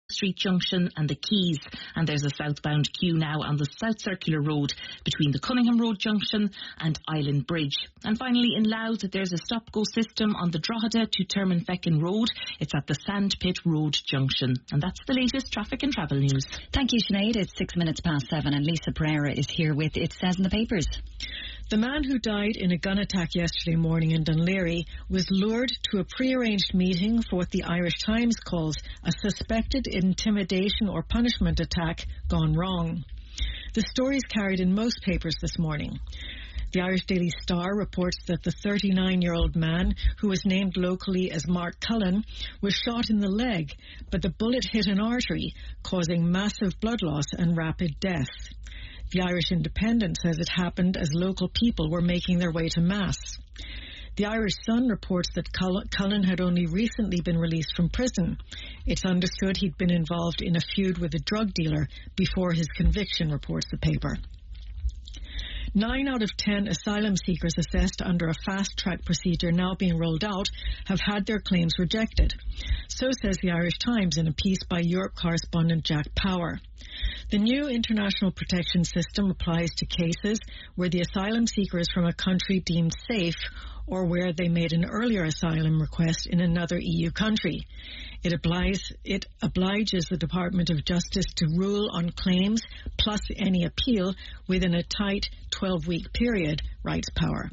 Street Junction and the Quays, and there's a southbound queue now on the South Circular Road between the Cunningham Road Junction and Island Bridge. And finally in Louth, there's a stop-go system on the Drogheda to Termonfeckin Road. It's at the Sandpit Road Junction. And that's the latest traffic and travel news. Thank you, Sinead. It's 7:06 and Lisa Pereira is here with It Says in the Papers. The man who died in a gun attack yesterday morning in Dunleary was lured to a pre-arranged meeting for what the Irish Times calls a suspected intimidation or punishment attack gone wrong. The story is carried in most papers this morning. The Irish Daily Star reports that the 39-year-old man, who was named locally as Mark Cullen, was shot in the leg, but the bullet hit an artery, causing massive blood loss and rapid death. The Irish Independent says it happened as local people were making their way to Mass. The Irish Sun reports that Cullen had only recently been released from prison. It's understood he'd been involved in a feud with a drug dealer before his conviction, reports the paper. 9 out of 10 asylum seekers assessed under a fast-track procedure now being rolled out have had their claims rejected. So says the Irish Times in a piece by Europe correspondent Jack Power. The new international protection system applies to cases where the asylum seeker is from a country deemed safe or where they made an earlier asylum request in another EU country. It obliges the Department of Justice to rule on claims plus any appeal within a tight 12-week period, writes Power.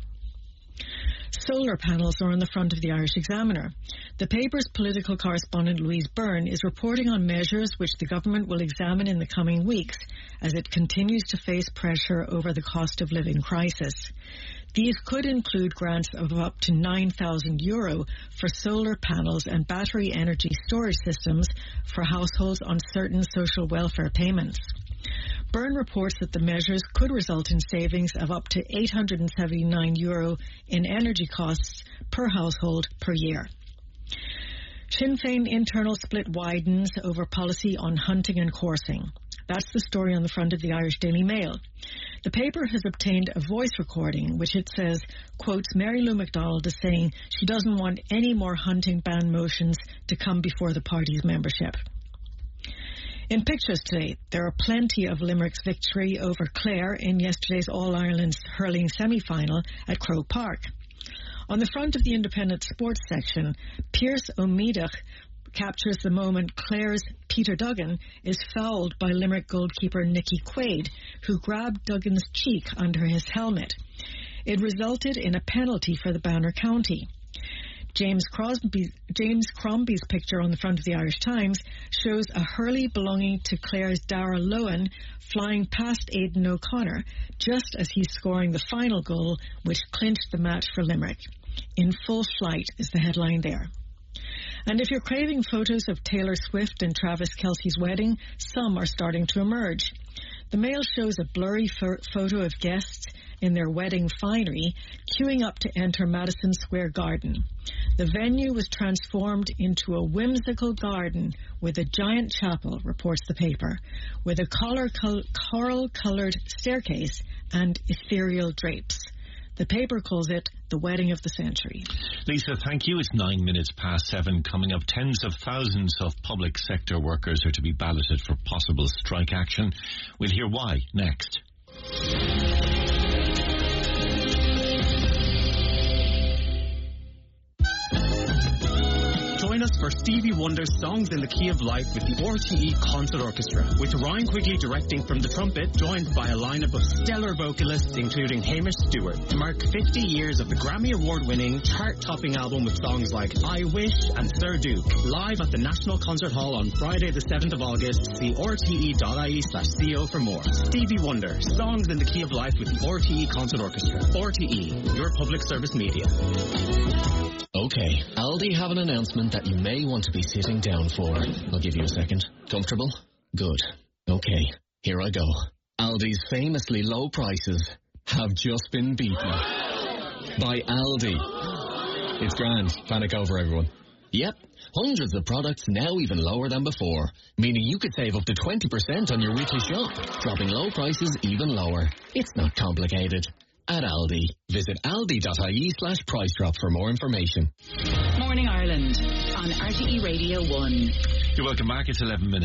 Solar panels are on the front of the Irish Examiner. The paper's political correspondent Louise Byrne is reporting on measures which the government will examine in the coming weeks as it continues to face pressure over the cost of living crisis. These could include grants of up to €9,000 for solar panels and battery energy storage systems for households on certain social welfare payments. Byrne reports that the measures could result in savings of up to €879 in energy costs per household per year. Sinn Féin internal split widens over policy on hunting and coursing. That's the story on the front of the Irish Daily Mail. The paper has obtained a voice recording, which it says, quotes Mary Lou MacDonald as saying she doesn't want any more hunting ban motions to come before the party's membership. In pictures today, there are plenty of Limerick's victory over Clare in yesterday's All-Ireland hurling semi-final at Croke Park. On the front of the Independent Sports section, Pierce O'Meadach captures the moment Clare's Peter Duggan is fouled by Limerick goalkeeper Nicky Quaid, who grabbed Duggan's cheek under his helmet. It resulted in a penalty for the Banner County. James Crombie's picture on the front of the Irish Times shows a hurley belonging to Clare's Dara Lohan flying past Aidan O'Connor just as he's scoring the final goal, which clinched the match for Limerick. In full flight is the headline there. And if you're craving photos of Taylor Swift and Travis Kelce's wedding, some are starting to emerge. The Mail shows a blurry photo of guests in their wedding finery queuing up to enter Madison Square Garden. The venue was transformed into a whimsical garden with a giant chapel, reports the paper, with a coral-coloured staircase and ethereal drapes. The paper calls it the wedding of the century. Lisa, thank you. It's 7:09. Coming up, tens of thousands of public sector workers are to be balloted for possible strike action. We'll hear why next. Join us for Stevie Wonder's Songs in the Key of Life with the RTE Concert Orchestra, with Ryan Quigley directing from the trumpet, joined by a lineup of stellar vocalists including Hamish Stewart, to mark 50 years of the Grammy Award-winning, chart-topping album with songs like I Wish and Sir Duke. Live at the National Concert Hall on Friday the 7th of August. See rte.ie/co for more. Stevie Wonder, Songs in the Key of Life with the RTE Concert Orchestra. RTE, your public service media. Okay, Aldi have an announcement that you may want to be sitting down for. I'll give you a second. Comfortable? Good. Okay, here I go. Aldi's famously low prices have just been beaten by Aldi. It's grand. Panic over, everyone. Yep, hundreds of products now even lower than before, meaning you could save up to 20% on your weekly shop, dropping low prices even lower. It's not complicated. At Aldi. Visit aldi.ie/price drop for more information. Morning Ireland on RTE Radio 1. You're welcome back. It's 11 minutes.